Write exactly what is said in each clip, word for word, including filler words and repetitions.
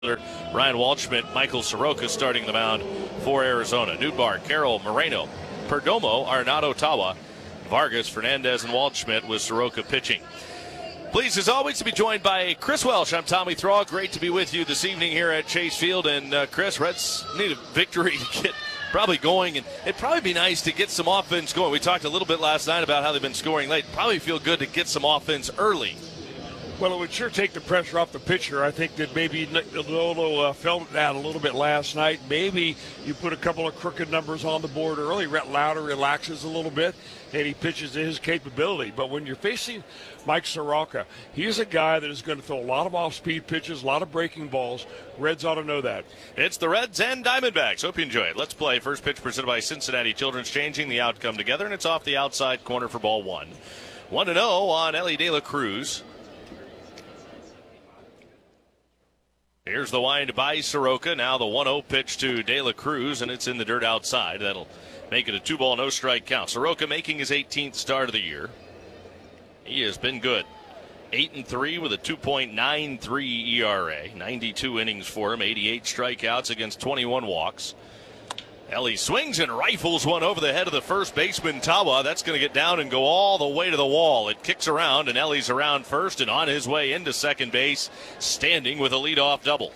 Ryan Waldschmidt, Michael Soroka starting the mound for Arizona. Nootbaar, Carroll, Moreno, Perdomo, Arenado, Tawa, Vargas, Fernandez, and Waldschmidt with Soroka pitching. Pleased as always to be joined by Chris Welsh. I'm Tommy Thrall. Great to be with you this evening here at Chase Field. And uh, Chris, Reds need a victory to get probably going, and it'd probably be nice to get some offense going. We talked a little bit last night about how they've been scoring late. Probably feel good to get some offense early. Well, it would sure take the pressure off the pitcher. I think that maybe Lolo uh, felt that a little bit last night. Maybe you put a couple of crooked numbers on the board early. Rhett Lauder relaxes a little bit, and he pitches to his capability. But when you're facing Mike Soroka, he's a guy that is going to throw a lot of off-speed pitches, a lot of breaking balls. Reds ought to know that. It's the Reds and Diamondbacks. Hope you enjoy it. Let's play. First pitch presented by Cincinnati Children's, changing the outcome together, and it's off the outside corner for ball one. one to oh on Elly De La Cruz. Here's the wind by Soroka. Now the one oh pitch to De La Cruz, and it's in the dirt outside. That'll make it a two-ball, no-strike count. Soroka making his eighteenth start of the year. He has been good. eight and three with a two point nine three E R A. ninety-two innings for him, eighty-eight strikeouts against twenty-one walks. Elly swings and rifles one over the head of the first baseman, Tawa. That's going to get down and go all the way to the wall. It kicks around, and Elly's around first and on his way into second base, standing with a leadoff double.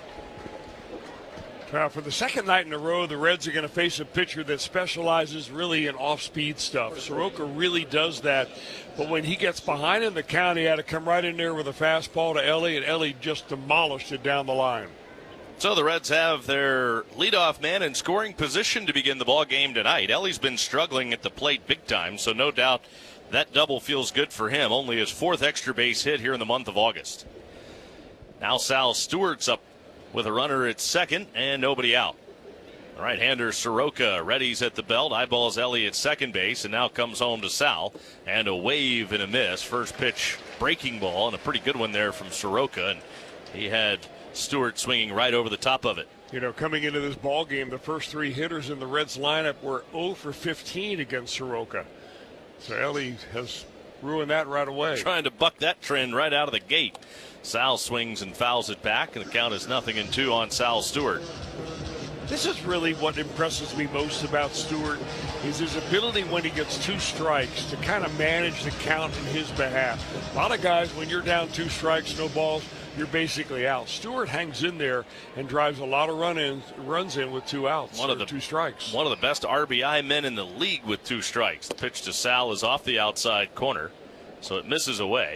Now, for the second night in a row, the Reds are going to face a pitcher that specializes really in off-speed stuff. Soroka really does that. But when he gets behind in the count, he had to come right in there with a fastball to Elly, and Elly just demolished it down the line. So the Reds have their leadoff man in scoring position to begin the ball game tonight. Elly's been struggling at the plate big time, so no doubt that double feels good for him. Only his fourth extra base hit here in the month of August. Now Sal Stewart's up with a runner at second and nobody out. Right-hander Soroka readies at the belt, eyeballs Elly at second base, and now comes home to Sal. And a wave and a miss. First pitch breaking ball, and a pretty good one there from Soroka. And he had Stewart swinging right over the top of it. You know, coming into this ball game, the first three hitters in the Reds lineup were oh for fifteen against Soroka. So Elly has ruined that right away. Trying to buck that trend right out of the gate. Sal swings and fouls it back, and the count is nothing and two on Sal Stewart. This is really what impresses me most about Stewart, is his ability when he gets two strikes to kind of manage the count in his behalf. A lot of guys, when you're down two strikes, no balls, you're basically out. Stewart hangs in there and drives a lot of run-ins, runs in with two outs, one of the, two strikes. One of the best R B I men in the league with two strikes. The pitch to Sal is off the outside corner, so it misses away.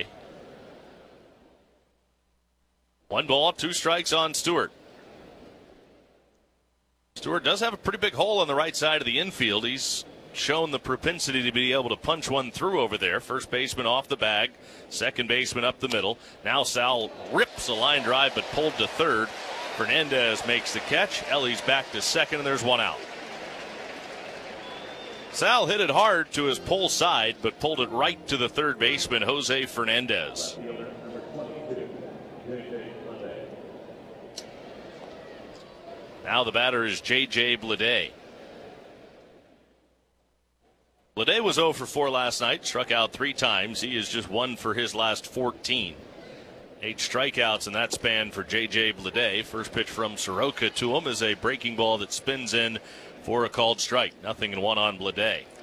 One ball, two strikes on Stewart. Stewart does have a pretty big hole on the right side of the infield. He's shown the propensity to be able to punch one through over there. First baseman off the bag, second baseman up the middle. Now Sal rips a line drive but pulled to third. Fernandez makes the catch. Elly's back to second, and there's one out. Sal hit it hard to his pull side but pulled it right to the third baseman, Jose Fernandez. Now the batter is J J Bleday. Bleday was oh for four last night, struck out three times. He is just one for his last fourteen. Eight strikeouts in that span for J J Bleday. First pitch from Soroka to him is a breaking ball that spins in for a called strike. Nothing in one on Bleday.